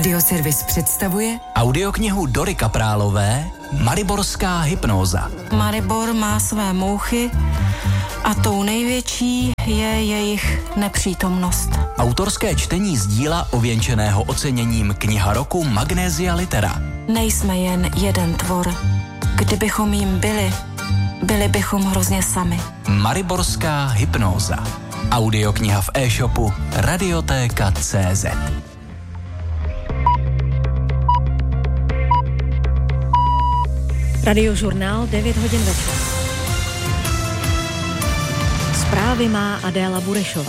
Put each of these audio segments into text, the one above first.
Radioservis představuje audioknihu Dory Kaprálové Mariborská hypnóza. Maribor má své mouchy a tou největší je jejich nepřítomnost. Autorské čtení z díla ověnčeného oceněním Kniha roku Magnesia Litera. Nejsme jen jeden tvor. Kdybychom jim byli bychom hrozně sami. Mariborská hypnóza. Audiokniha v e-shopu Radiotéka.cz. Radiožurnál 9 hodin večer. Zprávy má Adéla Burešová.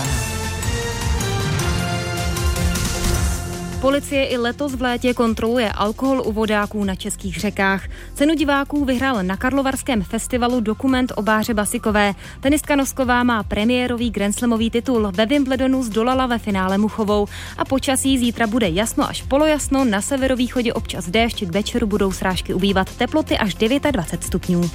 Policie i letos v létě kontroluje alkohol u vodáků na českých řekách. Cenu diváků vyhrál na Karlovarském festivalu dokument o Báře Basikové. Tenistka Nosková má premiérový grandslamový titul. Ve Wimbledonu zdolala ve finále Muchovou. A počasí zítra bude jasno až polojasno, na severovýchodě občas déšť, k večeru budou srážky ubývat, teploty až 29 stupňů.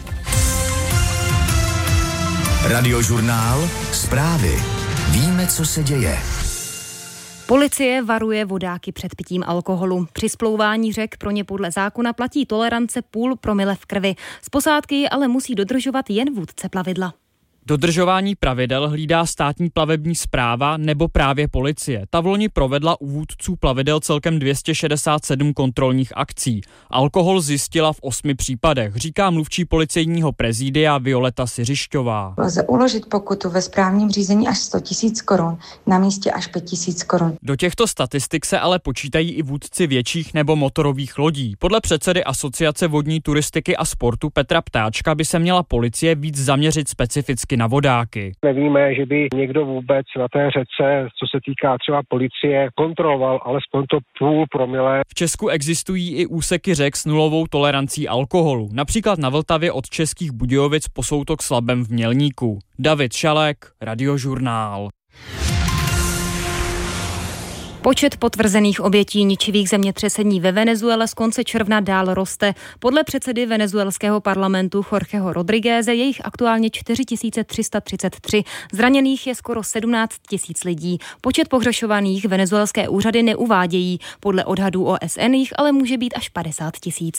Radiožurnál, zprávy. Víme, co se děje. Policie varuje vodáky před pitím alkoholu. Při splouvání řek pro ně podle zákona platí tolerance 0,5 promile v krvi. Z posádky ale musí dodržovat jen vůdce plavidla. Dodržování pravidel hlídá státní plavební správa nebo právě policie. Ta vloni provedla u vůdců plavidel celkem 267 kontrolních akcí. Alkohol zjistila v 8 případech, říká mluvčí policejního prezidia Violeta Siřišťová. Lze uložit pokutu ve správním řízení až 100 000 korun, na místě až 5 000 korun. Do těchto statistik se ale počítají i vůdci větších nebo motorových lodí. Podle předsedy Asociace vodní turistiky a sportu Petra Ptáčka by se měla policie víc zaměřit specificky na vodáky. Nevíme, že by někdo vůbec na té řece, co se týká třeba policie, kontroloval alespoň to 0,5 promile. V Česku existují i úseky řek s nulovou tolerancí alkoholu. Například na Vltavě od Českých Budějovic po soutok s Labem v Mělníku. David Šalek, Radiožurnál. Počet potvrzených obětí ničivých zemětřesení ve Venezuele z konce června dál roste. Podle předsedy venezuelského parlamentu Jorgeho Rodrigueze je jich aktuálně 4333. Zraněných je skoro 17 000 lidí. Počet pohřešovaných venezuelské úřady neuvádějí. Podle odhadů OSN jich ale může být až 50 000.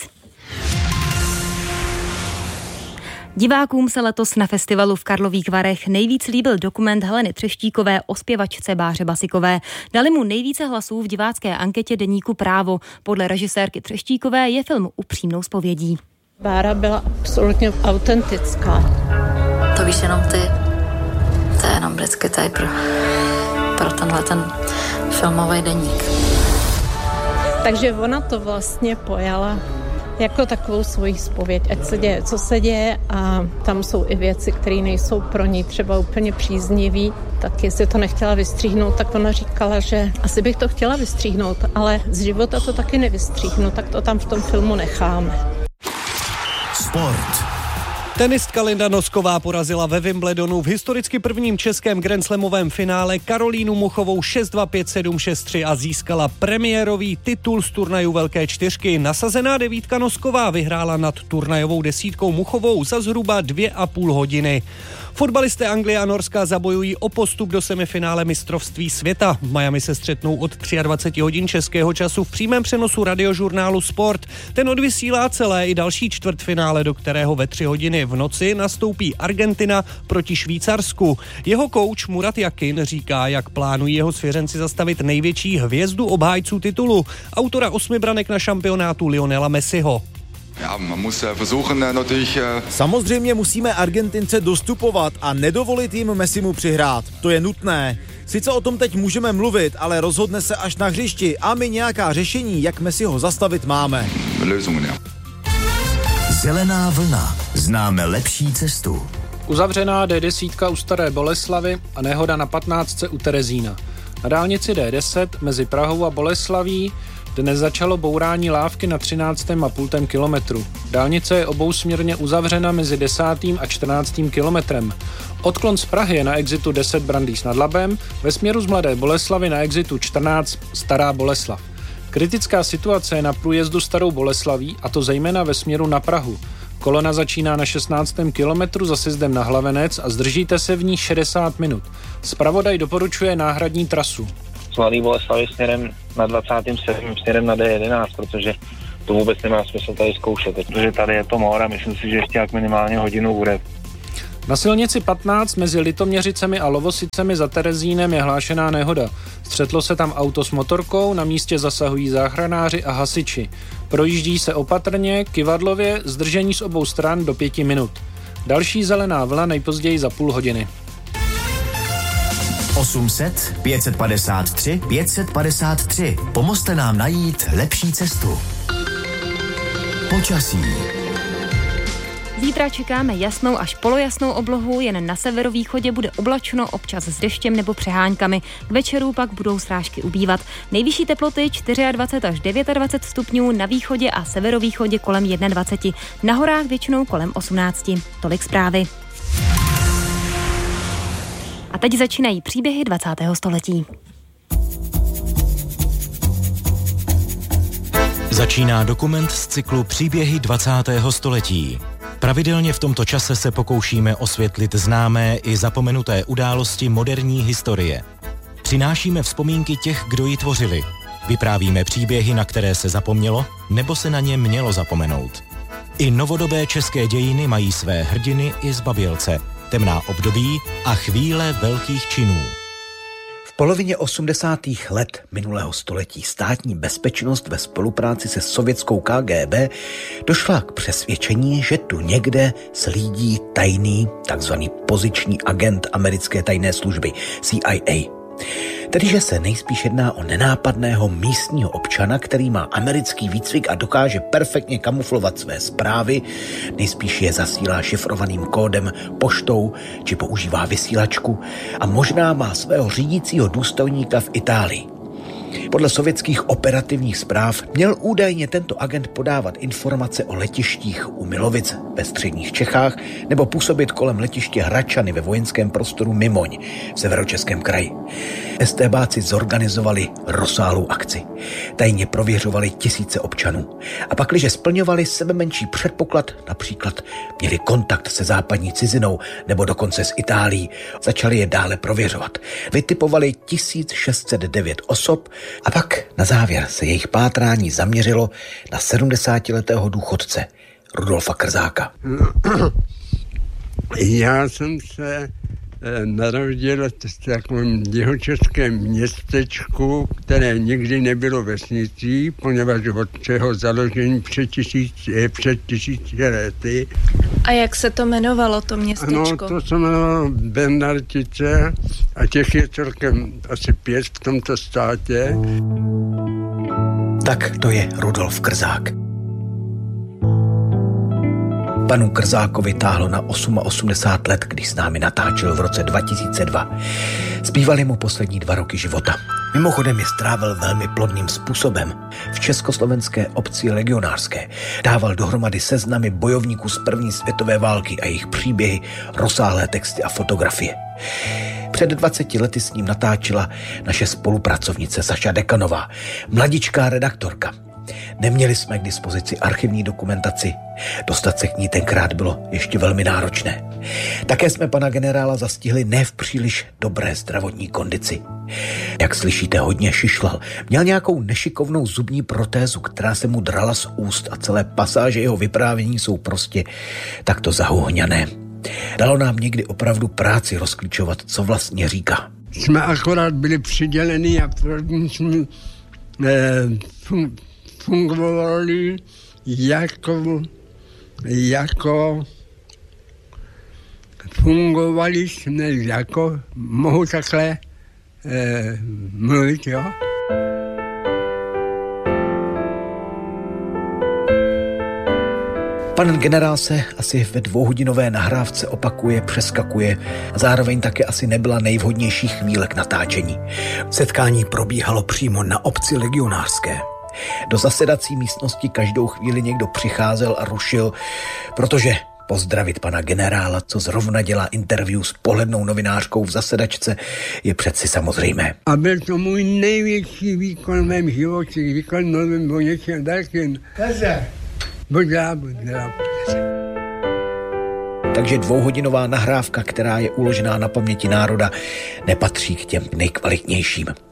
Divákům se letos na festivalu v Karlových Varech nejvíc líbil dokument Heleny Třeštíkové o zpěvačce Báře Basikové. Dali mu nejvíce hlasů v divácké anketě deníku Právo. Podle režisérky Třeštíkové je film upřímnou zpovědí. Bára byla absolutně autentická. To víš jenom ty. To je jenom vždycky tady pro tenhle ten filmový deník. Takže ona to vlastně pojala jako takovou svoji zpověď, ať se děje, co se děje, a tam jsou i věci, které nejsou pro ní třeba úplně příznivý, tak jestli to nechtěla vystříhnout, tak ona říkala, že asi bych to chtěla vystříhnout, ale z života to taky nevystříhnu, tak to tam v tom filmu necháme. Sport. Tenistka Linda Nosková porazila ve Wimbledonu v historicky prvním českém grandslamovém finále Karolínu Muchovou 6-2, 5-7, 6-3 a získala premiérový titul z turnaju Velké čtyřky. Nasazená devítka Nosková vyhrála nad turnajovou desítkou Muchovou za zhruba 2,5 hodiny. Fotbalisté Anglie a Norska zabojují o postup do semifinále mistrovství světa. V Miami se střetnou od 23 hodin českého času v přímém přenosu radiožurnálu Sport. Ten odvysílá celé i další čtvrtfinále, do kterého ve 3 hodiny v noci nastoupí Argentina proti Švýcarsku. Jeho kouč Murat Yakin říká, jak plánují jeho svěřenci zastavit největší hvězdu obhájců titulu, autora 8 branek na šampionátu Lionela Messiho. Samozřejmě musíme Argentince dostupovat a nedovolit jim Messimu přihrát. To je nutné. Sice o tom teď můžeme mluvit, ale rozhodne se až na hřišti a my nějaká řešení, jak Messiho zastavit, máme. Zelená vlna. Známe lepší cestu. Uzavřená D10 u Staré Boleslavy a nehoda na 15 u Terezína. Na dálnici D10 mezi Prahou a Boleslaví dnes začalo bourání lávky na 13,5 kilometru. Dálnice je obousměrně uzavřena mezi 10. a 14. kilometrem. Odklon z Prahy je na exitu 10 Brandýs nad Labem, ve směru z Mladé Boleslavy na exitu 14 Stará Boleslav. Kritická situace je na průjezdu Starou Boleslaví, a to zejména ve směru na Prahu. Kolona začíná na 16. kilometru za sjezdem na Hlavenec a zdržíte se v ní 60 minut. Zpravodaj doporučuje náhradní trasu. z Mladé Boleslavi směrem na 27. směrem na D11, protože to vůbec nemá smysl tady zkoušet, protože tady je to mor a myslím si, že ještě jak minimálně hodinu bude. Na silnici 15 mezi Litoměřicemi a Lovosicemi za Terezínem je hlášená nehoda. Střetlo se tam auto s motorkou, na místě zasahují záchranáři a hasiči. Projíždí se opatrně, kyvadlově, zdržení z obou stran do 5 minut. Další zelená vlna nejpozději za půl hodiny. 800 553 553. Pomozte nám najít lepší cestu. Počasí. Zítra čekáme jasnou až polojasnou oblohu, jen na severovýchodě bude oblačno, občas s deštěm nebo přeháňkami. K večeru pak budou srážky ubývat. Nejvyšší teploty 24 až 29 stupňů, na východě a severovýchodě kolem 21. Na horách většinou kolem 18. Tolik zprávy. A teď začínají příběhy 20. století. Začíná dokument z cyklu Příběhy 20. století. Pravidelně v tomto čase se pokoušíme osvětlit známé i zapomenuté události moderní historie. Přinášíme vzpomínky těch, kdo ji tvořili. Vyprávíme příběhy, na které se zapomnělo, nebo se na ně mělo zapomenout. I novodobé české dějiny mají své hrdiny i zbabělce, temná období a chvíle velkých činů. V polovině 80. let minulého století státní bezpečnost ve spolupráci se sovětskou KGB došla k přesvědčení, že tu někde slídí tajný, takzvaný poziční agent americké tajné služby CIA. Tedy, že se nejspíš jedná o nenápadného místního občana, který má americký výcvik a dokáže perfektně kamuflovat své zprávy, nejspíš je zasílá šifrovaným kódem poštou či používá vysílačku a možná má svého řídícího důstojníka v Itálii. Podle sovětských operativních zpráv měl údajně tento agent podávat informace o letištích u Milovic ve středních Čechách nebo působit kolem letiště Hradčany ve vojenském prostoru Mimoň v severočeském kraji. STBáci zorganizovali rozsáhlou akci. Tajně prověřovali tisíce občanů. A pakliže splňovali sebemenší předpoklad, například měli kontakt se západní cizinou nebo dokonce s Itálií, začali je dále prověřovat. Vytipovali 1609 osob a pak na závěr se jejich pátrání zaměřilo na 70letého důchodce Rudolfa Krzáka. Já jsem se narodil v takovém jihočeském městečku, které nikdy nebylo vesnicí, poněvadž od čeho založení před tisíci lety. A jak se to jmenovalo, to městečko? No, to se jmenovalo Bernardice a těch je celkem asi 5 v tomto státě. Tak to je Rudolf Krzák. Panu Krzákovi táhlo na 88 let, když s námi natáčel v roce 2002. Zbývaly mu poslední 2 roky života. Mimochodem je strávil velmi plodným způsobem. V československé obci legionářské dával dohromady seznamy bojovníků z první světové války a jejich příběhy, rozsáhlé texty a fotografie. Před 20 lety s ním natáčela naše spolupracovnice Saša Dekanová, mladičká redaktorka. Neměli jsme k dispozici archivní dokumentaci. Dostat se k ní tenkrát bylo ještě velmi náročné. Také jsme pana generála zastihli ne v příliš dobré zdravotní kondici. Jak slyšíte, hodně šišlal. Měl nějakou nešikovnou zubní protézu, která se mu drala z úst a celé pasáže jeho vyprávění jsou prostě takto zahuhňané. Dalo nám někdy opravdu práci rozklíčovat, co vlastně říká. Jsme akorát byli přiděleni a jsme fungovali fungovali jsme jako, mohu takhle mluvit, jo? Pan generál se asi ve 2hodinové nahrávce opakuje, přeskakuje a zároveň také asi nebyla nejvhodnější chvíle k natáčení. Setkání probíhalo přímo na obci legionářské. Do zasedací místnosti každou chvíli někdo přicházel a rušil, protože pozdravit pana generála, co zrovna dělá interview s pohlednou novinářkou v zasedačce, je přeci samozřejmé. A byl to můj největší výkon v mém životě, výkon mluvím o něčem dalším. Buďa. Takže 2hodinová nahrávka, která je uložená na paměti národa, nepatří k těm nejkvalitnějším.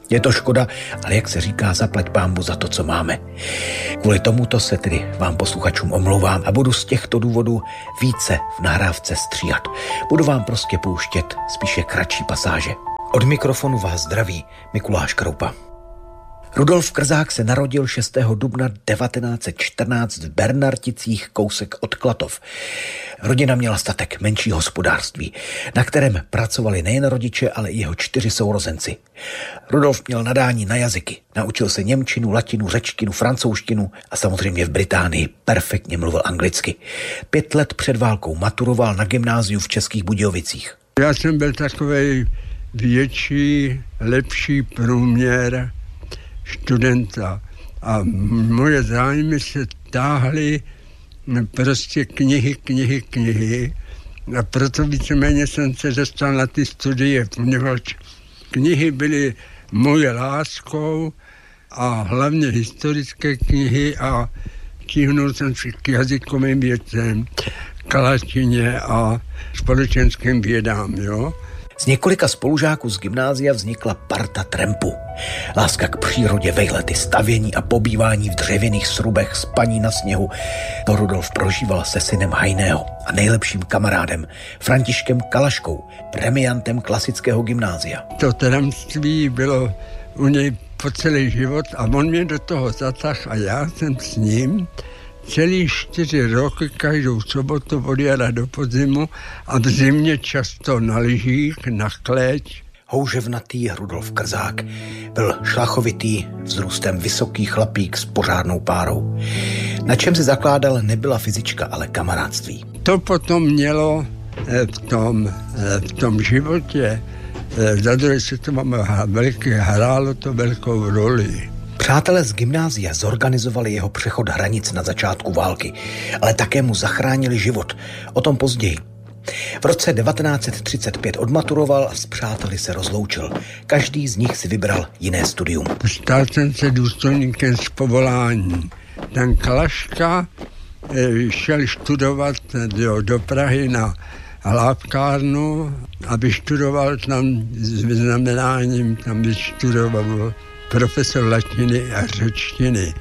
Je to škoda, ale jak se říká, zaplať pánbu za to, co máme. Kvůli tomuto se tedy vám posluchačům omlouvám a budu z těchto důvodů více v nahrávce stříhat. Budu vám prostě pouštět spíše kratší pasáže. Od mikrofonu vás zdraví Mikuláš Kroupa. Rudolf Krzák se narodil 6. dubna 1914 v Bernarticích, kousek od Klatov. Rodina měla statek, menší hospodářství, na kterém pracovali nejen rodiče, ale i jeho 4 sourozenci. Rudolf měl nadání na jazyky. Naučil se němčinu, latinu, řečtinu, francouzštinu a samozřejmě v Británii perfektně mluvil anglicky. 5 let před válkou maturoval na gymnáziu v Českých Budějovicích. Já jsem byl takovej větší, lepší průměr studenta a moje zájmy se táhly prostě knihy a proto víceméně jsem se dostal na ty studie, poněvadž knihy byly moje láskou a hlavně historické knihy a tíhnul jsem se k jazykovým věcem, k latině a společenským vědám, jo. Z několika spolužáků z gymnázia vznikla parta trampů. Láska k přírodě, vejlety, stavění a pobývání v dřevěných srubech, spaní na sněhu. To Rudolf prožíval se synem Hajného a nejlepším kamarádem Františkem Kalaškou, premiantem klasického gymnázia. To trampství bylo u něj po celý život a on mě do toho zatáhl a já jsem s ním celý 4 roky každou sobotu od jara do podzimu a v zimě často na lyžích, na kleť. Houževnatý Rudolf Krzák byl šlachovitý, vzrůstem vysoký chlapík s pořádnou párou. Na čem se zakládal, nebyla fyzička, ale kamarádství. To potom mělo v tom životě za druhé světové války hrálo to velkou roli. Přátelé z gymnázia zorganizovali jeho přechod hranic na začátku války, ale také mu zachránili život. O tom později. V roce 1935 odmaturoval a s přáteli se rozloučil. Každý z nich si vybral jiné studium. Stal jsem se důstojníkem z povolání. Ten Kalaška šel studovat do Prahy na Lápkárnu a vyštudoval tam s vyznamenáním, tam vyštudoval profesor latiny a řečtiny.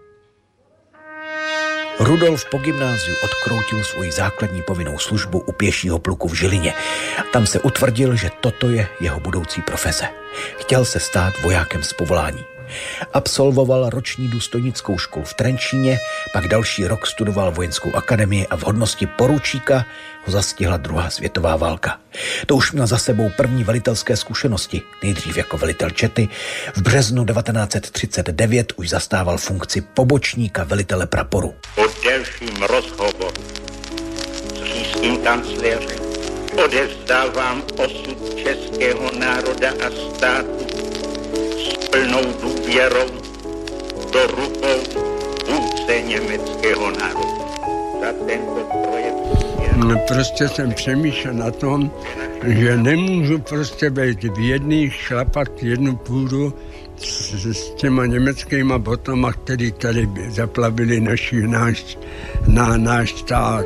Rudolf po gymnáziu odkroutil svoji základní povinnou službu u pěšího pluku v Žilině. Tam se utvrdil, že toto je jeho budoucí profese. Chtěl se stát vojákem z povolání. Absolvoval roční důstojnickou školu v Trenčíně, pak další rok studoval vojenskou akademii a v hodnosti poručíka ho zastihla 2. světová válka. To už měl za sebou první velitelské zkušenosti, nejdřív jako velitel čety. V březnu 1939 už zastával funkci pobočníka velitele praporu. Po delším rozhovoru s říšským kancléřem odevzdávám osud českého národa a státu s plnou důvěrou do rukou vůdce německého národa. Za tento projekt prostě jsem přemýšlel na tom, že nemůžu prostě být v jedných šlapat jednu půdu s těma německýma botama, který tady zaplavili náš stát.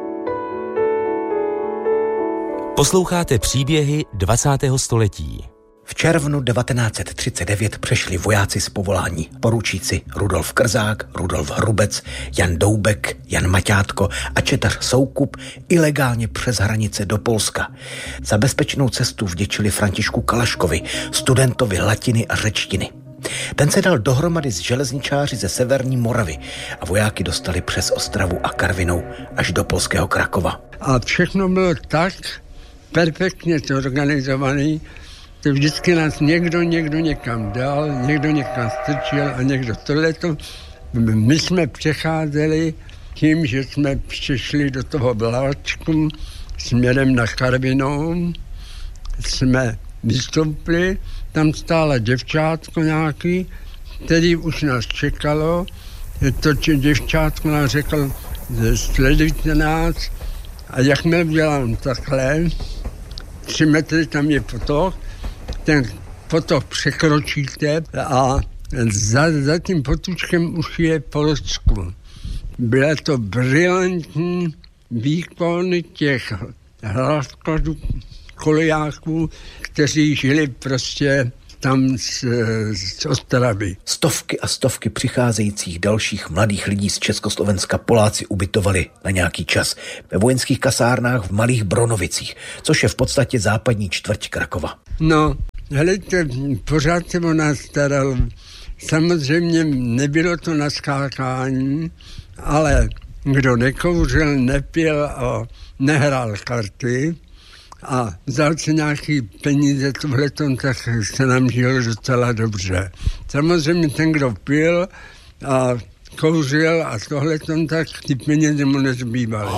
Posloucháte příběhy 20. století. V červnu 1939 přešli vojáci z povolání, poručíci Rudolf Krzák, Rudolf Hrubec, Jan Doubek, Jan Maťátko a četař Soukup ilegálně přes hranice do Polska. Za bezpečnou cestu vděčili Františku Kalaškovi, studentovi latiny a řečtiny. Ten se dal dohromady s železničáři ze severní Moravy a vojáky dostali přes Ostravu a Karvinou až do polského Krakova. A všechno bylo tak perfektně zorganizovaný, to vždycky nás někdo někam dal, někdo někam strčil a někdo tohleto. My jsme přecházeli tím, že jsme přišli do toho vláčku směrem na Karvinou, jsme vystoupili, tam stála děvčátko nějaký, který už nás čekalo. To děvčátko nás řekl, sledujte nás a jakmile udělám takhle, 3 metry tam je potok, ten potok překročíte a za tím potůčkem už je Polsko. Byla to brilantní výkon těch hlavkladů kolejáků, kteří žili prostě tam z Ostravy. Stovky a stovky přicházejících dalších mladých lidí z Československa Poláci ubytovali na nějaký čas ve vojenských kasárnách v Malých Bronovicích, což je v podstatě západní čtvrť Krakova. No, helejte, pořád se o nás staral. Samozřejmě nebylo to na skákání, ale kdo nekouřil, nepil a nehrál karty a vzal si nějaký peníze tohletom, tak se nám žilo docela dobře. Samozřejmě ten, kdo pil a kouřil a tohletom, tak ty peníze mu nezbývaly.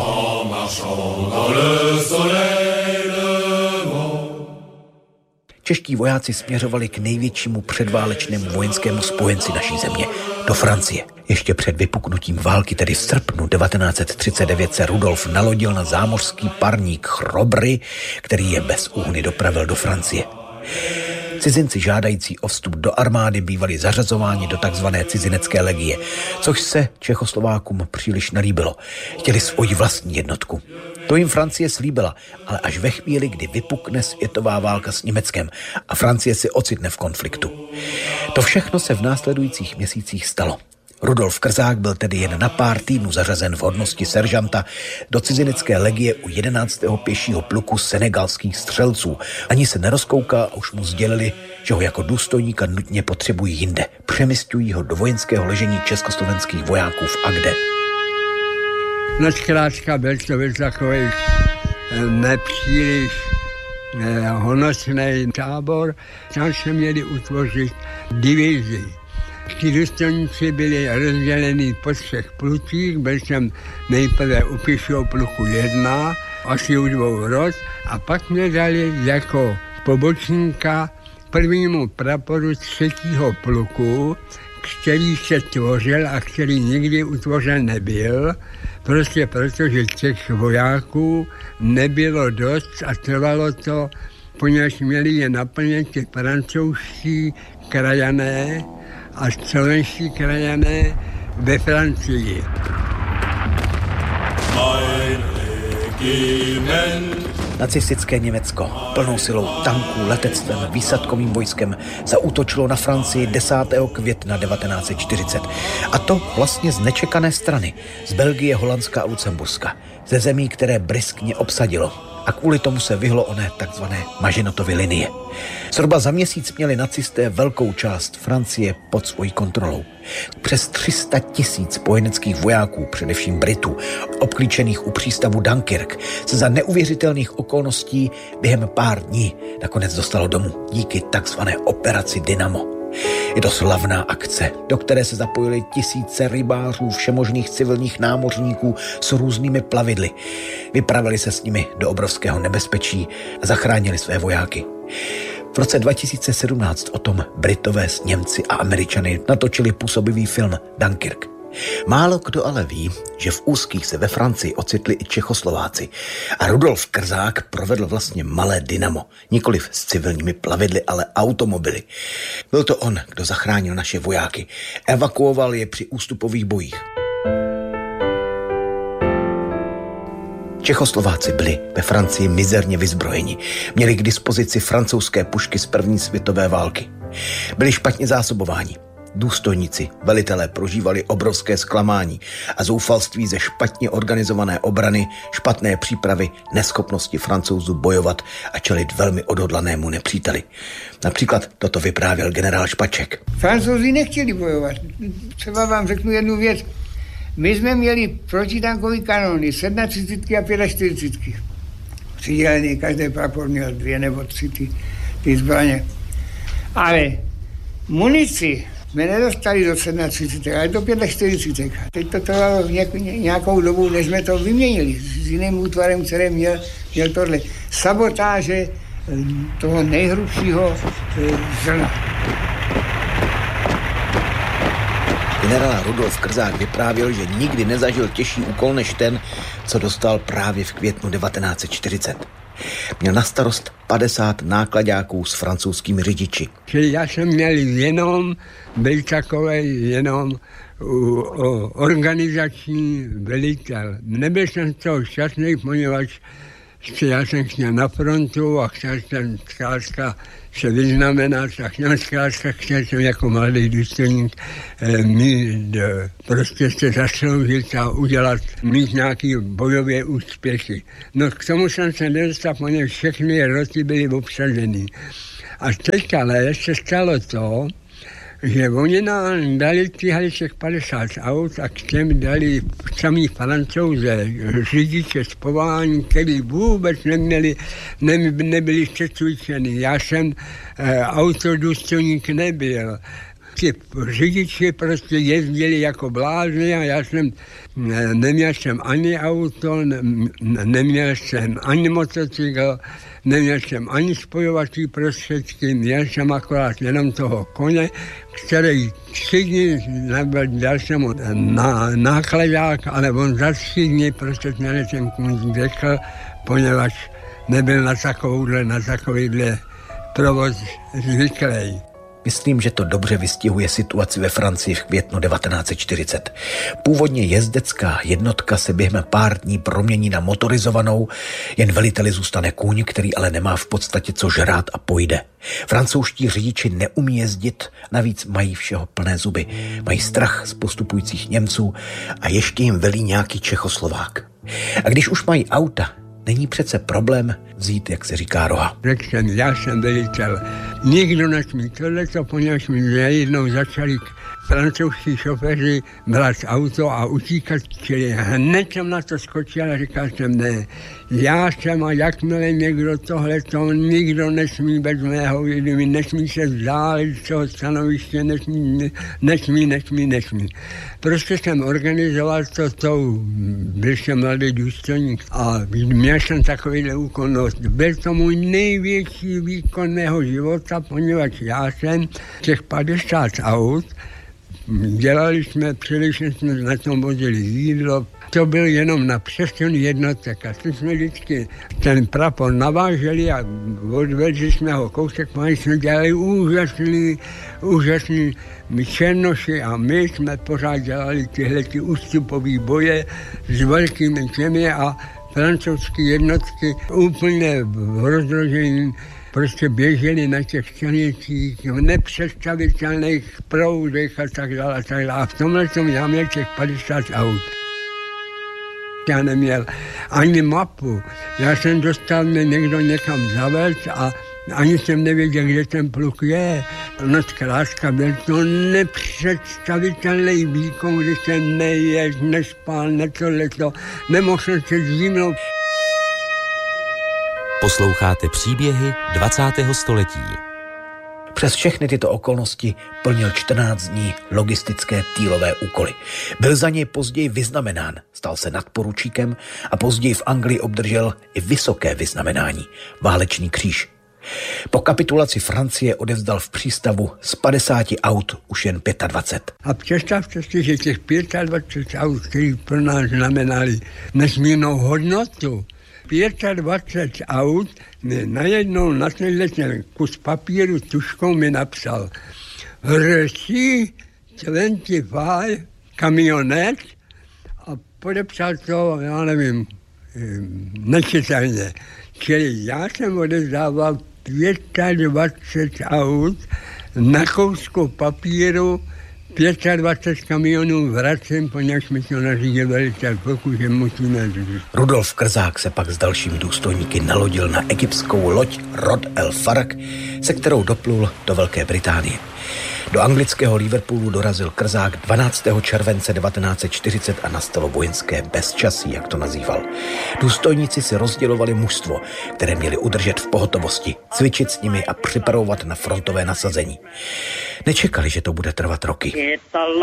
Čeští vojáci směřovali k největšímu předválečnému vojenskému spojenci naší země, do Francie. Ještě před vypuknutím války, tedy v srpnu 1939, se Rudolf nalodil na zámořský parník Chrobry, který je bez úhny dopravil do Francie. Cizinci žádající o vstup do armády bývali zařazováni do takzvané cizinecké legie, což se Čechoslovákům příliš nelíbilo. Chtěli svoji vlastní jednotku. To jim Francie slíbila, ale až ve chvíli, kdy vypukne světová válka s Německem a Francie se ocitne v konfliktu. To všechno se v následujících měsících stalo. Rudolf Krzák byl tedy jen na pár týdnů zařazen v hodnosti seržanta do cizinecké legie u 11. pěšího pluku senegalských střelců. Ani se nerozkouká a už mu sdělili, že ho jako důstojníka nutně potřebují jinde. Přemisťují ho do vojenského ležení československých vojáků v Agde. No zkrátka byl to takový nepříliš honosný tábor. Tam se měli utvořit divizi. Ti důstojníci byli rozděleni po 3 plucích, byl jsem nejprve u pěšího pluku 1, asi u 2 rot, a pak mě dali jako pobočníka prvnímu praporu 3. pluku, který se tvořil a který nikdy utvořen nebyl, prostě protože těch vojáků nebylo dost a trvalo to, poněvadž měli je naplnit ty francouzští krajané a slovenští krajané ve Francii. Nacistické Německo plnou silou tanků, letectvem, výsadkovým vojskem zaútočilo na Francii 10. května 1940. A to vlastně z nečekané strany, z Belgie, Holandska a Lucemburska, ze zemí, které bryskně obsadilo. A kvůli tomu se vyhlo oné takzvané Mažinotovy linie. Zhruba za měsíc měli nacisté velkou část Francie pod svojí kontrolou. Přes 300 000 spojeneckých vojáků, především Britů, obklíčených u přístavu Dunkirk, se za neuvěřitelných okolností během pár dní nakonec dostalo domů díky takzvané operaci Dynamo. Je to slavná akce, do které se zapojili tisíce rybářů, všemožných civilních námořníků s různými plavidly. Vypravili se s nimi do obrovského nebezpečí a zachránili své vojáky. V roce 2017 o tom Britové s Němci a Američany natočili působivý film Dunkirk. Málo kdo ale ví, že v úzkých se ve Francii ocitli i Čechoslováci a Rudolf Krzák provedl vlastně malé Dynamo, nikoliv s civilními plavidly, ale automobily. Byl to on, kdo zachránil naše vojáky, evakuoval je při ústupových bojích. Čechoslováci byli ve Francii mizerně vyzbrojeni. Měli k dispozici francouzské pušky z první světové války. Byli špatně zásobováni. Důstojníci, velitelé prožívali obrovské zklamání a zoufalství ze špatně organizované obrany, špatné přípravy, neschopnosti Francouzů bojovat a čelit velmi odhodlanému nepříteli. Například toto vyprávěl generál Špaček. Francouzi nechtěli bojovat. Třeba vám řeknu jednu věc. My jsme měli protitankový kanony, 37 a 45. Přidělený, každý prapor měl 2 nebo 3 ty zbraně. Ale munici jsme nedostali do 37, ale do 45. Teď to trvalo nějakou dobu, než jsme to vyměnili s jiným útvarem, který měl tohle. Sabotáže toho nejhrubšího zrna. Generál Rudolf Krzák vyprávěl, že nikdy nezažil těžší úkol než ten, co dostal právě v květnu 1940. Měl na starost 50 nákladáků s francouzskými řidiči. Já jsem měl byl takový organizační velitel. Nebyl jsem z toho šťastný, poněvadž já jsem chtěl na frontu a chtěl jsem zkrátka se vyznamenat a chtěl jsem jako mladý důstojník prostě se zasloužit a mít nějaký bojové úspěchy. No k tomu jsem se nedostal, protože všechny roty byly obsazený. A teď ale se stalo to, že oni nám dali těch 50 aut a k těm dali samý Francouze, řidiče z povolání, který vůbec nebyli přecvičeni. Já jsem autodůstojník nebyl. Ti řidiči prostě jezdili jako blázni a já jsem neměl jsem ani auto, neměl jsem ani motocykl, neměl jsem ani spojovací prostředky, měl jsem akorát jenom toho koně, který 3 dny dal jsem mu nákladák, ale on za 3 dny prostě mě ten kůň řekl, poněvadž nebyl na takovýhle provoz zvyklý. Myslím, že to dobře vystihuje situaci ve Francii v květnu 1940. Původně jezdecká jednotka se během pár dní promění na motorizovanou, jen veliteli zůstane kůň, který ale nemá v podstatě co žrát a pojde. Francouzští řidiči neumí jezdit, navíc mají všeho plné zuby. Mají strach z postupujících Němců a ještě jim velí nějaký Čechoslovák. A když už mají auta, není přece problém vzít, jak se říká, roha. Řekl jsem, já jsem velitel. Nikdo nesmí tohleto, poněvadž mi jednou začali francouzští šoféři brát auto a utíkat, čili hned jsem na to skočil a říkal jsem, ne, já jsem a jakmile někdo tohleto, nikdo nesmí bez mého vědomí, nesmí se vzdálit z toho stanoviště, nesmí. Prostě jsem organizoval byl jsem mladý důstojník a měl jsem takovýhle úkon. Byl to můj největší výkon mého života, poněvadž já jsem těch 50 aut, především jsme na tom vozili jídlo, to byl jenom na přesun jednotek a my jsme vždycky ten prapor naváželi a odvezli jsme ho kousek, my jsme dělali úžasný černoši a my jsme pořád dělali tyhle ústupové boje s velkými těmi a francouzské jednotky úplně v rozložení prostě běželi na těch silnicích, v nepředstavitelných proudech a tak dále. A v tomhle já měl těch 50 aut. Já neměl ani mapu. Já jsem dostal, mě někdo někam zaved a ani jsem nevěděl, kde ten pluk je. No zkrátka byl to nepředstavitelný výkon, když jsem nejedl, nespal, nemohl jsem se zimnout. Posloucháte příběhy 20. století. Přes všechny tyto okolnosti plnil 14 dní logistické týlové úkoly. Byl za něj později vyznamenán, stal se nadporučíkem a později v Anglii obdržel i vysoké vyznamenání, válečný kříž. Po kapitulaci Francie odevzdal v přístavu z 50 aut už jen 25. A představte si, že těch 25 aut, který pro nás znamenali nesmírnou hodnotu, 25 aut, najednou na ten kus papíru tuškou mi napsal RC 25 kamionet a podepsal to, já nevím, nečitelně. Čili já jsem odezdával 25 aut na kousku papíru, 25 kamionů vracím, poněvadž mi to nařídil velitel, pokud musíme říct. Rudolf Krzák se pak s dalšími důstojníky nalodil na egyptskou loď Rod El Farak, se kterou doplul do Velké Británie. Do anglického Liverpoolu dorazil Krzák 12. července 1940 a nastalo vojenské bezčasí, jak to nazýval. Důstojníci si rozdělovali mužstvo, které měli udržet v pohotovosti, cvičit s nimi a připravovat na frontové nasazení. Nečekali, že to bude trvat roky.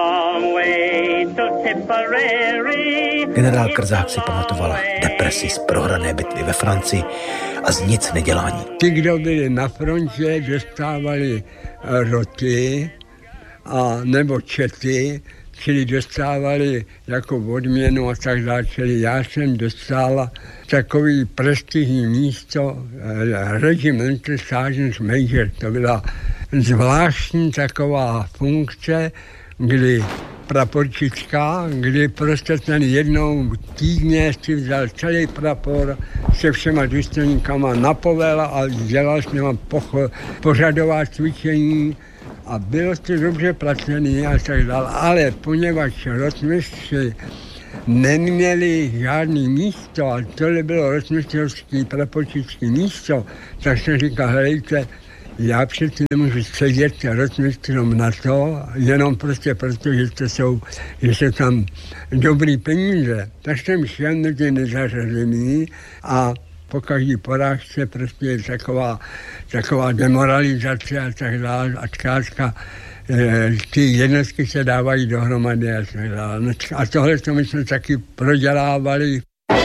Generál Krzák si pamatoval depresi z prohrané bitvy ve Francii a z nic nedělání. Ti, kdo byli na frontě, dostávali roty a nebo čety, čili dostávali jako odměnu a tak dále. Čili já jsem dostala takový prestižní místo Regimental Sergeant Major. To byla zvláštní taková funkce, kdy praporčička, kdy prostě ten jednou týdně si vzal celý prapor se všema důstojníkama na povel a dělal s nima pořadová cvičení a bylo to dobře placený a tak dále. Ale poněvadž rotmistři neměli žádný místo a tohle bylo rotmistrovský praporčičský místo, tak jsem říkal, helejte, já přeci nemůžu sedět rotmistrom na to, jenom prostě proto, že jsou tam dobrý peníze. Tak jsem šel na ty nezařazený a po každý porážce prostě je taková demoralizace a tak dále. A zkrátka ty jednotky se dávají dohromady a tak dále. A tohle to my jsme taky prodělávali.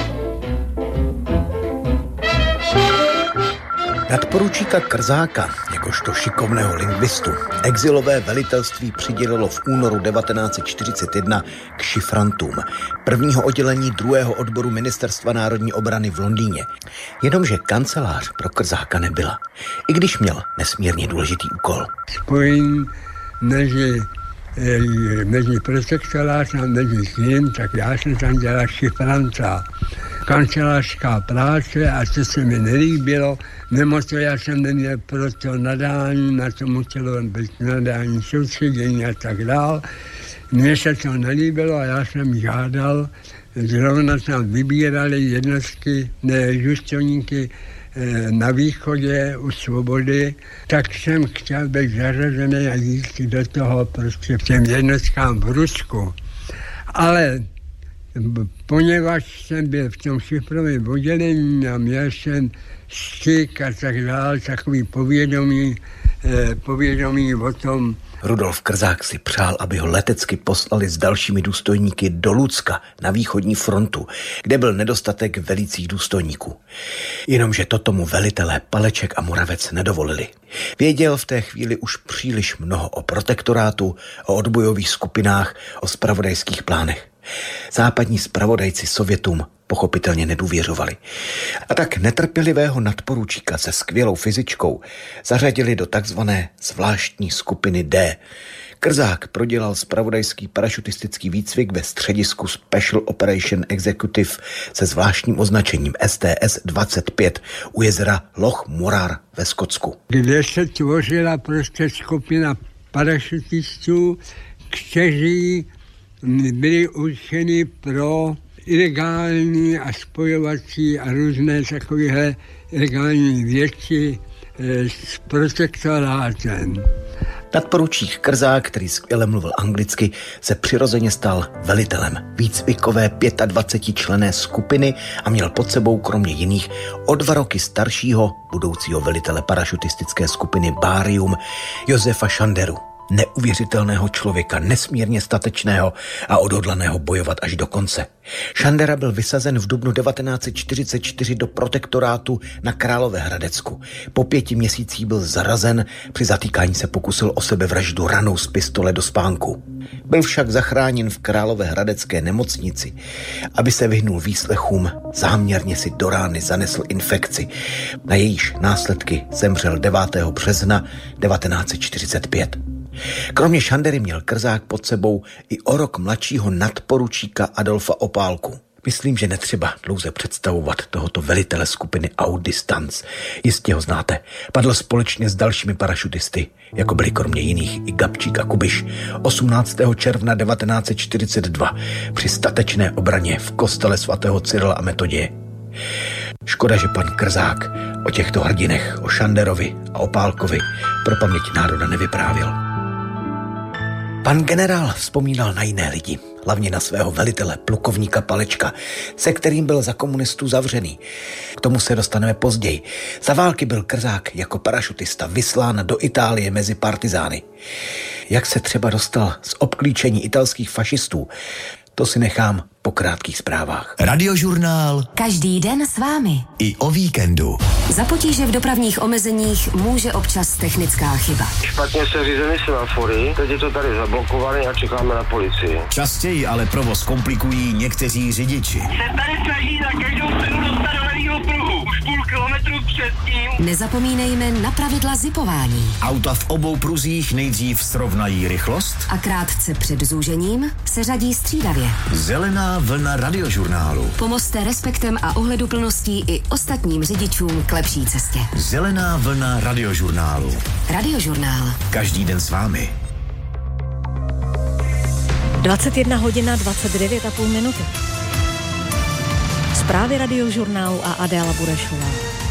Nadporučíka Krzáka, jakožto šikovného lingvistu, exilové velitelství přidělilo v únoru 1941 k šifrantům, prvního oddělení 2. odboru Ministerstva národní obrany v Londýně. Jenomže kancelář pro Krzáka nebyla, i když měl nesmírně důležitý úkol. Spojení mezi protektorátem a mezi tím, tak já jsem tam dělal šifranta. Kancelářská práce a co se mi nelíbilo, mimo to já jsem neměl proto nadání, na to muselo být nadání soustředění a tak dál. Mně se to nelíbilo a já jsem žádal, zrovna tam vybírali jednotky, důstojníky na východě u Svobody, tak jsem chtěl být zařazený a jít do toho prostě v těm jednotkám v Rusku. Ale poněvadž jsem byl v tom šifrovém oddělení a měl jsem styk a tak dále, takový povědomí o tom. Rudolf Krzák si přál, aby ho letecky poslali s dalšími důstojníky do Lucka na východní frontu, kde byl nedostatek velících důstojníků. Jenomže to tomu velitelé Paleček a Moravec nedovolili. Věděl v té chvíli už příliš mnoho o protektorátu, o odbojových skupinách, o zpravodajských plánech. Západní zpravodajci Sovětům pochopitelně nedůvěřovali. A tak netrpělivého nadporučíka se skvělou fyzičkou zařadili do takzvané zvláštní skupiny D. Krzák prodělal zpravodajský parašutistický výcvik ve středisku Special Operation Executive se zvláštním označením STS-25 u jezera Loch Morar ve Skotsku. Kde se tvořila prostě skupina parašutistů, kteří byli určeni pro ilegální a spojovací a různé takovéhle ilegální věci s protektorátem. Nadporučík Krzák, který skvěle mluvil anglicky, se přirozeně stal velitelem výcvikové 25členné skupiny a měl pod sebou kromě jiných o 2 roky staršího budoucího velitele parašutistické skupiny Barium Josefa Šanderu. Neuvěřitelného člověka, nesmírně statečného a odhodlaného bojovat až do konce. Šandera byl vysazen v dubnu 1944 do protektorátu na Královéhradecku. Po 5 měsících byl zarazen, při zatýkání se pokusil o sebevraždu ranou z pistole do spánku. Byl však zachráněn v Královéhradecké nemocnici. Aby se vyhnul výslechům, záměrně si do rány zanesl infekci. Na jejíž následky zemřel 9. března 1945. Kromě Šandery měl Krzák pod sebou i o rok mladšího nadporučíka Adolfa Opálku. Myslím, že netřeba dlouze představovat tohoto velitele skupiny Outdistance. Jistě ho znáte. Padl společně s dalšími parašutisty, jako byli kromě jiných i Gabčík a Kubiš, 18. června 1942 při statečné obraně v kostele svatého Cyrila a Metoděje. Škoda, že pan Krzák o těchto hrdinech, o Šanderovi a Opálkovi pro paměť národa nevyprávěl. Pan generál vzpomínal na jiné lidi, hlavně na svého velitele, plukovníka Palečka, se kterým byl za komunistů zavřený. K tomu se dostaneme později. Za války byl Krzák jako parašutista vyslán do Itálie mezi partizány. Jak se třeba dostal z obklíčení italských fašistů, to si nechám po krátkých zprávách. Radiožurnál. Každý den s vámi. I o víkendu. Za potíže v dopravních omezeních může občas technická chyba. Špatně se řízeny semafory, teď je to tady zablokované a čekáme na policii. Častěji ale provoz komplikují někteří řidiči. Se tady snaží na každou cenu dostat do levýho pruhu. půl kilometru předtím. Nezapomínejme na pravidla zipování. Auta v obou pruzích nejdřív srovnají rychlost A krátce před zúžením se řadí střídavě. Zelená vlna radiožurnálu. Pomozte respektem a ohleduplností i ostatním řidičům k lepší cestě. Zelená vlna radiožurnálu. Radiožurnál. Každý den s vámi. 21 hodina 29,5 minuty. Zprávy Radiožurnálu a Adéla Burešová.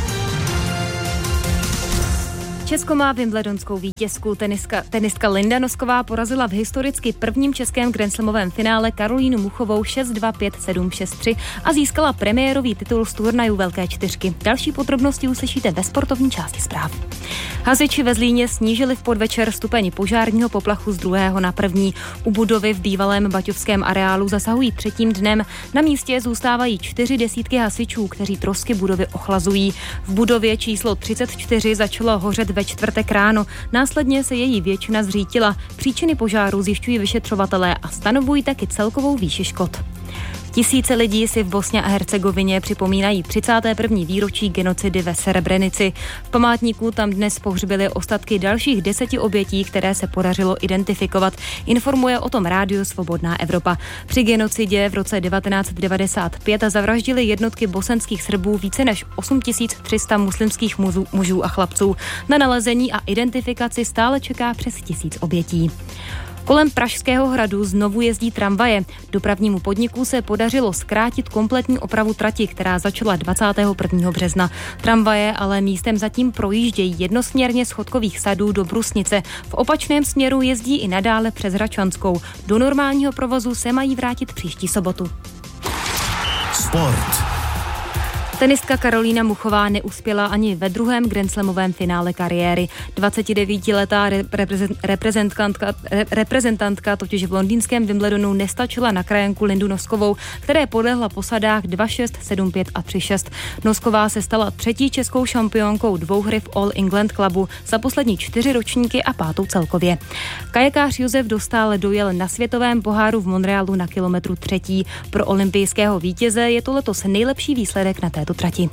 Česko má wimbledonskou vítězku. Tenistka Linda Nosková porazila v historicky prvním českém grandslamovém finále Karolínu Muchovou 6-2, 5-7, 6-3 a získala premiérový titul z turnaju Velké čtyřky. Další podrobnosti uslyšíte ve sportovní části zpráv. Hasiči ve Zlíně snížili v podvečer stupeň požárního poplachu z 2. na 1. U budovy v bývalém baťovském areálu zasahují 3. dnem. Na místě zůstávají 4 desítky hasičů, kteří trosky budovy ochlazují. V budově číslo 34 začalo hořet ve čtvrtek ráno. Následně se její většina zřítila. Příčiny požáru zjišťují vyšetřovatelé a stanovují taky celkovou výši škod. Tisíce lidí si v Bosně a Hercegovině připomínají 31. výročí genocidy ve Srebrenici. V památníku tam dnes pohřbili ostatky dalších 10 obětí, které se podařilo identifikovat. Informuje o tom Rádio Svobodná Evropa. Při genocidě v roce 1995 zavraždili jednotky bosenských Srbů více než 8300 muslimských mužů a chlapců. Na nalezení a identifikaci stále čeká přes 1000 obětí. Kolem Pražského hradu znovu jezdí tramvaje. Dopravnímu podniku se podařilo zkrátit kompletní opravu trati, která začala 21. března. Tramvaje ale místem zatím projíždějí jednosměrně z Chodkových sadů do Brusnice. V opačném směru jezdí i nadále přes Hračanskou. Do normálního provozu se mají vrátit příští sobotu. Sport. Tenistka Karolína Muchová neuspěla ani ve druhém grandslamovém finále kariéry. 29letá reprezentantka totiž v londýnském Wimbledonu nestačila na krajanku Lindu Noskovou, které podlehla po sadách 2-6, 7-5 a 3-6. Nosková se stala 3. českou šampionkou dvouhry v All England Clubu za poslední 4 ročníky a 5. celkově. Kajakář Josef Dostál dojel na světovém poháru v Montrealu na kilometru 3. Pro olympijského vítěze je to letos nejlepší výsledek na této trati.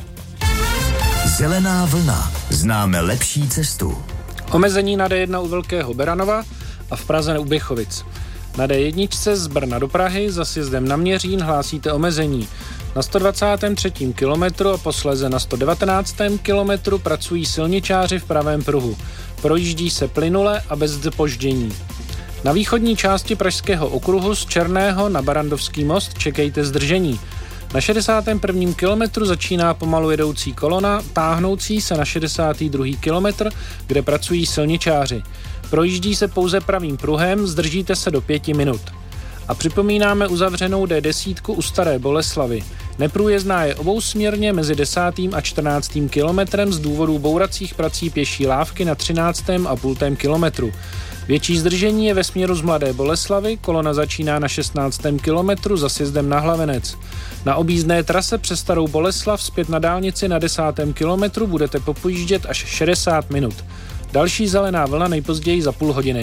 Zelená vlna. Známe lepší cestu. Omezení na D1 u Velkého Beranova a v Praze u Běchovic. Na D1 z Brna do Prahy za sjezdem na Měřín hlásíte omezení. Na 123. kilometru a posléze na 119. kilometru pracují silničáři v pravém pruhu. Projíždí se plynule a bez zpoždění. Na východní části Pražského okruhu z Černého na Barandovský most čekejte zdržení. Na 61. kilometru začíná pomalu jedoucí kolona, táhnoucí se na 62. kilometr, kde pracují silničáři. Projíždí se pouze pravým pruhem, zdržíte se do 5 minut. A připomínáme uzavřenou D10 u Staré Boleslavy. Neprůjezdná je obousměrně mezi 10. a 14. kilometrem z důvodu bouracích prací pěší lávky na 13,5 kilometru. Větší zdržení je ve směru z Mladé Boleslavy, kolona začíná na 16. kilometru za sjezdem na Hlavenec. Na objízdné trase přes Starou Boleslav zpět na dálnici na 10. kilometru budete popojíždět až 60 minut. Další zelená vlna nejpozději za půl hodiny.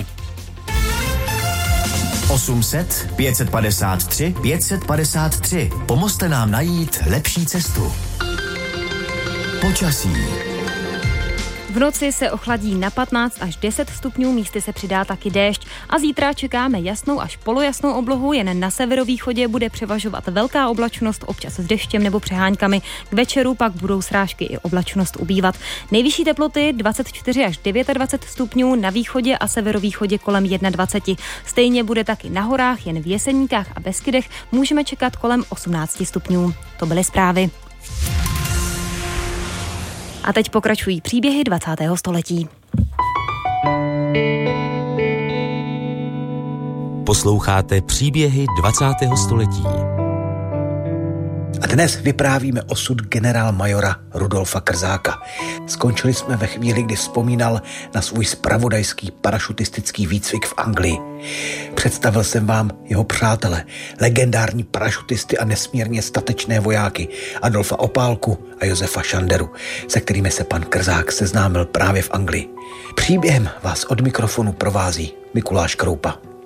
800 553 553. Pomozte nám najít lepší cestu. Počasí. V noci se ochladí na 15 až 10 stupňů, místy se přidá taky déšť a zítra čekáme jasnou až polojasnou oblohu, jen na severovýchodě bude převažovat velká oblačnost, občas s deštěm nebo přeháňkami. K večeru pak budou srážky i oblačnost ubývat. Nejvyšší teploty 24 až 29 stupňů, na východě a severovýchodě kolem 21. Stejně bude taky na horách, jen v Jeseníkách a Beskydech můžeme čekat kolem 18 stupňů. To byly zprávy. A teď pokračují příběhy 20. století. Posloucháte příběhy 20. století. A dnes vyprávíme osud generálmajora Rudolfa Krzáka. Skončili jsme ve chvíli, kdy vzpomínal na svůj zpravodajský parašutistický výcvik v Anglii. Představil jsem vám jeho přátele, legendární parašutisty a nesmírně statečné vojáky Adolfa Opálku a Josefa Šanderu, se kterými se pan Krzák seznámil právě v Anglii. Příběhem vás od mikrofonu provází Mikuláš Kroupa.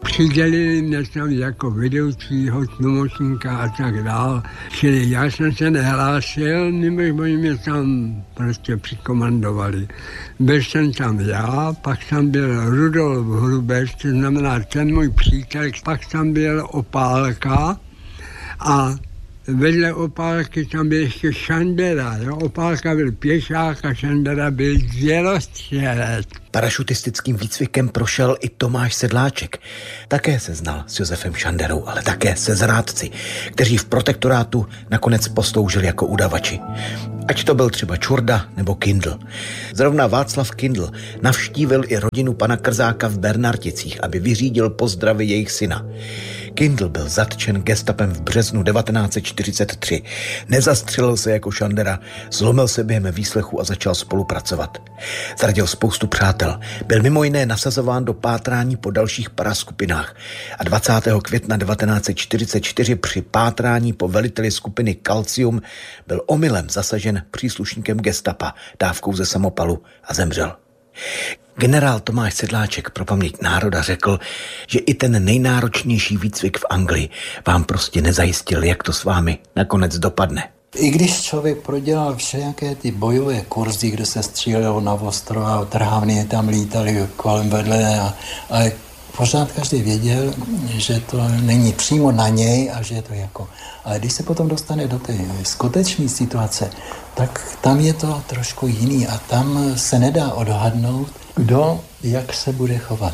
Přidělili mě tam jako vedoucího tlumočníka a tak dál. Čili já jsem se nehlásil, nebož oni mě tam prostě přikomandovali. Byl jsem tam já, pak tam byl Rudolf Hrubeš, to znamená ten můj přítel, pak tam byl Opálka a vedle Opálky tam byl ještě Šandera. Jo? Opálka byl pěšák a Šandera byl dělostřelec. Parašutistickým výcvikem prošel i Tomáš Sedláček. Také se znal s Josefem Šanderou, ale také se zrádci, kteří v protektorátu nakonec posloužili jako udavači. Ať to byl třeba Čurda nebo Kindl. Zrovna Václav Kindl navštívil i rodinu pana Krzáka v Bernarticích, aby vyřídil pozdravy jejich syna. Kindl byl zatčen gestapem v březnu 1943. Nezastřelil se jako Šandera, zlomil se během výslechu a začal spolupracovat. Zradil spoustu přátel. Byl mimo jiné nasazován do pátrání po dalších paraskupinách a 20. května 1944 při pátrání po veliteli skupiny Kalcium byl omylem zasažen příslušníkem gestapa dávkou ze samopalu a zemřel. Generál Tomáš Sedláček pro paměť národa řekl, že i ten nejnáročnější výcvik v Anglii vám prostě nezajistil, jak to s vámi nakonec dopadne. I když člověk prodělal všelijaké ty bojové kurzy, kde se střílelo na ostro a trhávny tam lítaly kolem vedle, ale pořád každý věděl, že to není přímo na něj a že je to jako... Ale když se potom dostane do té skutečné situace, tak tam je to trošku jiný a tam se nedá odhadnout, kdo jak se bude chovat.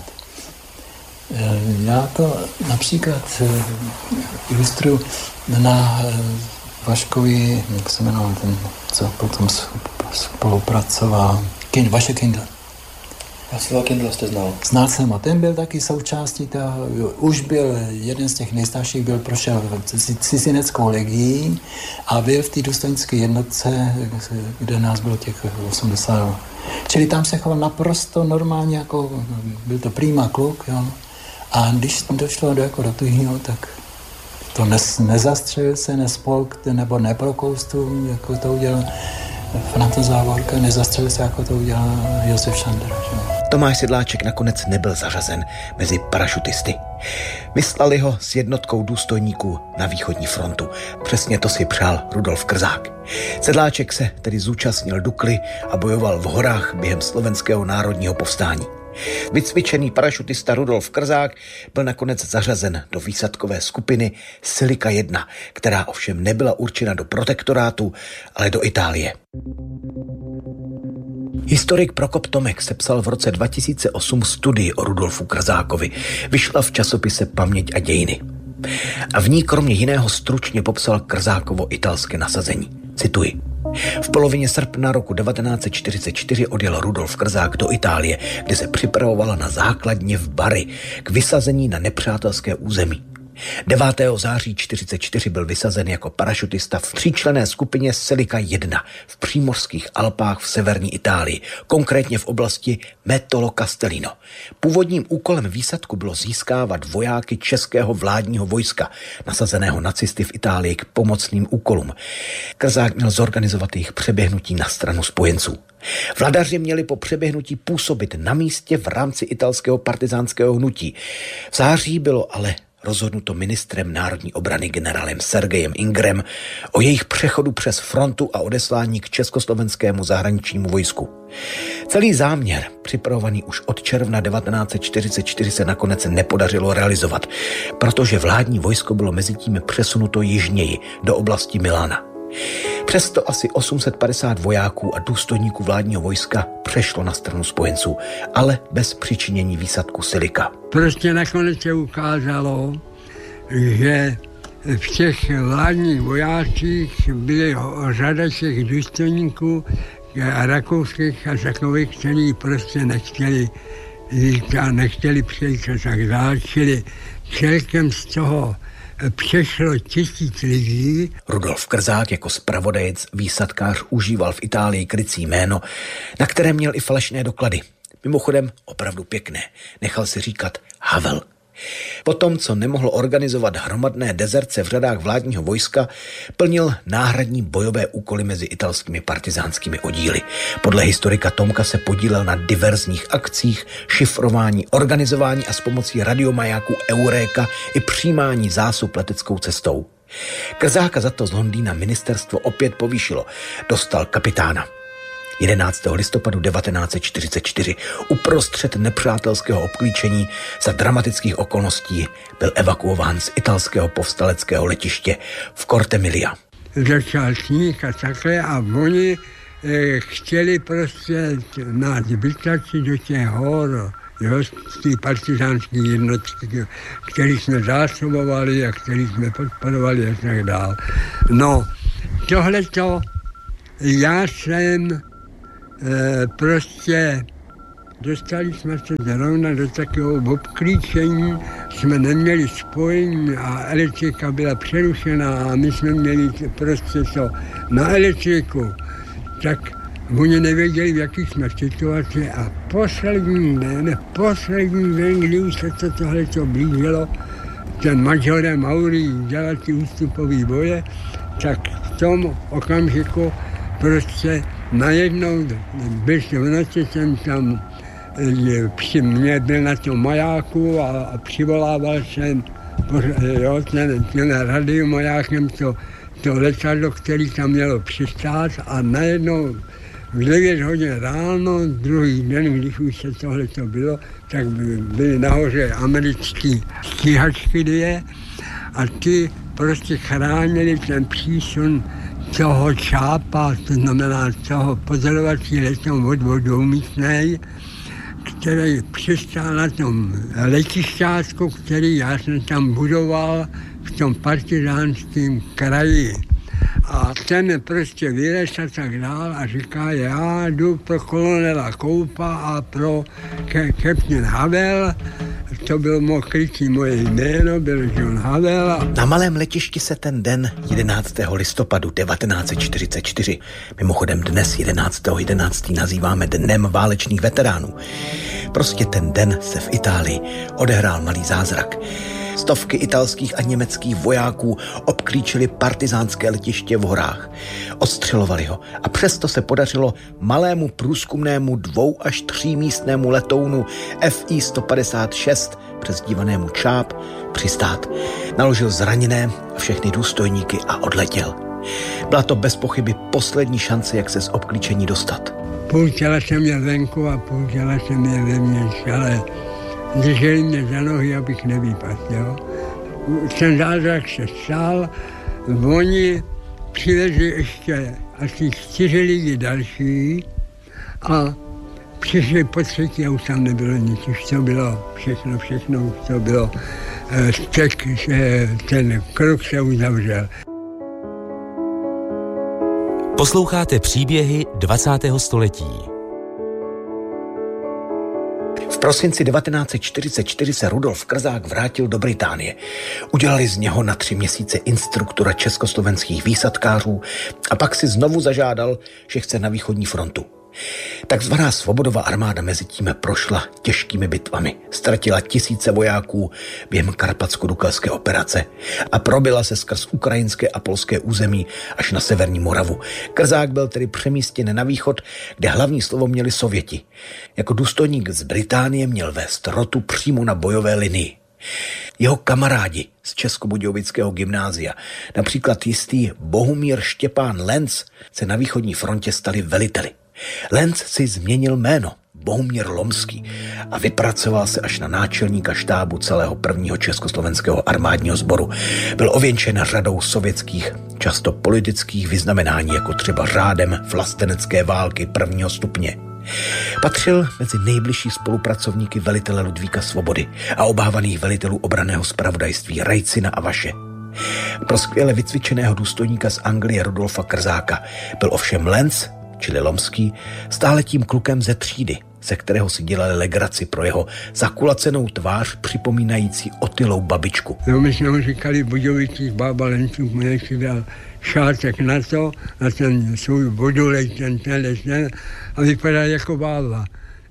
Já to například ilustruju na Vaškovi, jak se jmenoval ten, co potom spolupracoval, Vašek Kindl. Václava Kindla jste znal? Znal jsem ho, ten byl taky součástí, už byl jeden z těch nejstarších, prošel cizineckou legií a byl v té důstojnické jednotce, kde nás bylo těch 80. Čili tam se choval naprosto normálně, jako byl to prýma kluk, jo. A když došlo do tuhýho, tak to nezastřelil se, nespolk, nebo neprokoustul, jako to udělal Franta Závorka, nezastřelil se, jako to udělal Josef Šandera. Tomáš Sedláček nakonec nebyl zařazen mezi parašutisty. Vyslali ho s jednotkou důstojníků na východní frontu. Přesně to si přál Rudolf Krzák. Sedláček se tedy zúčastnil Dukly a bojoval v horách během slovenského národního povstání. Vycvičený parašutista Rudolf Krzák byl nakonec zařazen do výsadkové skupiny Silika 1, která ovšem nebyla určena do protektorátu, ale do Itálie. Historik Prokop Tomek sepsal v roce 2008 studii o Rudolfu Krzákovi. Vyšla v časopise Paměť a dějiny. A v ní kromě jiného stručně popsal Krzákovo italské nasazení. Cituji. V polovině srpna roku 1944 odjel Rudolf Krzák do Itálie, kde se připravovala na základně v Bari k vysazení na nepřátelské území. 9. září 1944 byl vysazen jako parašutista v tříčlenné skupině Silika 1 v přímořských Alpách v severní Itálii, konkrétně v oblasti Metolo Castellino. Původním úkolem výsadku bylo získávat vojáky českého vládního vojska, nasazeného nacisty v Itálii k pomocným úkolům. Krzák měl zorganizovat jejich přeběhnutí na stranu spojenců. Vladaři měli po přeběhnutí působit na místě v rámci italského partizánského hnutí. V září bylo ale rozhodnuto ministrem národní obrany generálem Sergejem Ingrem o jejich přechodu přes frontu a odeslání k československému zahraničnímu vojsku. Celý záměr, připravovaný už od června 1944, se nakonec nepodařilo realizovat, protože vládní vojsko bylo mezitím přesunuto jižněji do oblasti Milána. Přesto asi 850 vojáků a důstojníků vládního vojska přešlo na stranu spojenců, ale bez přičinění výsadku Silika. Prostě nakonec se ukázalo, že v těch vládních vojácích byly řada těch důstojníků rakouských a takových, kteří prostě nechtěli jít a nechtěli přejít a tak dále, čili celkem z toho přešlo 1000 lidí. Rudolf Krzák jako zpravodajec výsadkář užíval v Itálii krycí jméno, na které měl i falešné doklady. Mimochodem opravdu pěkné. Nechal si říkat Havel. Potom, co nemohl organizovat hromadné dezerce v řadách vládního vojska, plnil náhradní bojové úkoly mezi italskými partizánskými oddíly. Podle historika Tomka se podílel na diverzních akcích, šifrování, organizování a s pomocí radiomajáků Euréka i přijímání zásob leteckou cestou. Krzáka za to z Londýna ministerstvo opět povýšilo. Dostal kapitána. 11. listopadu 1944 uprostřed nepřátelského obklíčení za dramatických okolností byl evakuován z italského povstaleckého letiště v Corte Emilia. Začal sníh a takhle a oni chtěli prostě nás vytlačit do těch hor, jo, z té partizánské jednotky, který jsme zásobovali a který jsme podporovali a tak dál. No, tohleto já jsem prostě dostali jsme se zrovna do takového obklíčení, jsme neměli spojení a elektrika byla přerušená a my jsme měli prostě to na elektriku, tak oni nevěděli, v jaký jsme situaci a poslední den, kdy už se tohleto blížilo, ten major Mauri dělal ty ústupové boje, tak v tom okamžiku prostě najednou, v noci jsem tam při mě byl na tom majáku a přivolával jsem ten radiomajákem to letadlo, který tam mělo přistát a najednou v 9 hodin ráno, druhý den, když už se tohleto bylo, tak byly nahoře americké stíhačky dvě a ty prostě chránili ten přísun toho čápa, to znamená toho pozorovací letom od vodoumístnej, který přistál na tom letišťáčku, který já jsem tam budoval v tom partizánském kraji. A ten prostě vylez a tak dál a říká, já jdu pro kolonela Koupa a pro Captain Havel. To bylo moje jméno, byl John Havel. Na malém letišti se ten den 11. listopadu 1944, mimochodem dnes 11. nazýváme Dnem válečných veteránů. Prostě ten den se v Itálii odehrál malý zázrak. Stovky italských a německých vojáků obklíčili partizánské letiště v horách. Odstřelovali ho a přesto se podařilo malému průzkumnému 2- až 3místnému letounu FI-156, přezdívanému Čáp, přistát. Naložil zraněné a všechny důstojníky a odletěl. Byla to bez pochyby poslední šance, jak se z obklíčení dostat. Půl těla jsem měl venku a půl těla jsem měl vevnitř, ale drželi mě za nohy, abych nevypadl, jo. Ten zázrak se stál, oni přivezli ještě asi 4 lidi další a přišli po třetí a už tam nebylo nic, už to bylo všechno už to bylo, ten krok se uzavřel. Posloucháte příběhy 20. století. V prosinci 1944 se Rudolf Krzák vrátil do Británie. Udělali z něho na 3 měsíce instruktora československých výsadkářů a pak si znovu zažádal, že chce na východní frontu. Takzvaná Svobodova armáda mezitím prošla těžkými bitvami, ztratila tisíce vojáků během karpatsko-dukalské operace a probila se skrz ukrajinské a polské území až na severní Moravu. Krzák byl tedy přemístěn na východ, kde hlavní slovo měli Sověti. Jako důstojník z Británie měl vést rotu přímo na bojové linii. Jeho kamarádi z Českobudějovického gymnázia, například jistý Bohumír Štěpán Lenz, se na východní frontě stali veliteli. Lenz si změnil jméno Bohumír Lomský a vypracoval se až na náčelníka štábu celého prvního československého armádního sboru. Byl ověnčen řadou sovětských, často politických vyznamenání, jako třeba řádem vlastenecké války prvního stupně. Patřil mezi nejbližší spolupracovníky velitele Ludvíka Svobody a obávaných velitelů obranného zpravodajství Rajcina a Vaše. Pro skvěle vycvičeného důstojníka z Anglie Rudolfa Krzáka byl ovšem Lenz, čili Lomský, stále tím klukem ze třídy, ze kterého si dělali legraci pro jeho zakulacenou tvář připomínající otylou babičku. No, my jsme mu říkali Budějovicích bába Lencův, mě si dal šátek na ten svůj vodolej, ten a vypadal jako bába.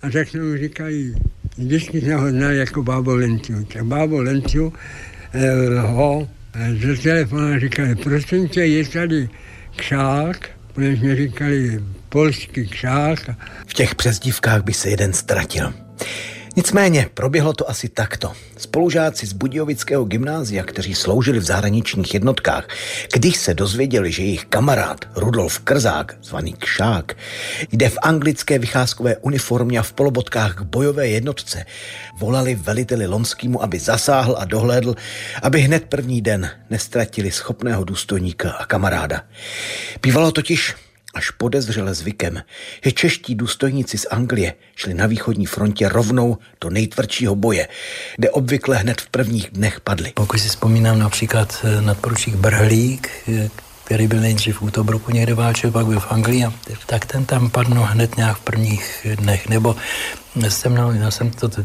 a tak se mu říkají, vždycky jsme ho znali jako Bábo Lenciu. Tak Bábo Lenciu ho do telefonu říkali, prosím tě, je tady Kšák, protože jsme říkali polský Kšák. V těch přezdívkách by se jeden ztratil. Nicméně proběhlo to asi takto. Spolužáci z Budějovického gymnázia, kteří sloužili v zahraničních jednotkách, když se dozvěděli, že jejich kamarád Rudolf Krzák, zvaný Kšák, jde v anglické vycházkové uniformě a v polobotkách k bojové jednotce, volali veliteli Lonskýmu, aby zasáhl a dohlédl, aby hned první den nestratili schopného důstojníka a kamaráda. Bývalo totiž až podezřele zvykem, že čeští důstojníci z Anglie šli na východní frontě rovnou do nejtvrdšího boje, kde obvykle hned v prvních dnech padli. Pokud si vzpomínám například nadporučík Brhlík, který byl nejdřív u Tobruku někde válčil, pak byl v Anglii, tak ten tam padl hned nějak v prvních dnech, nebo já jsem to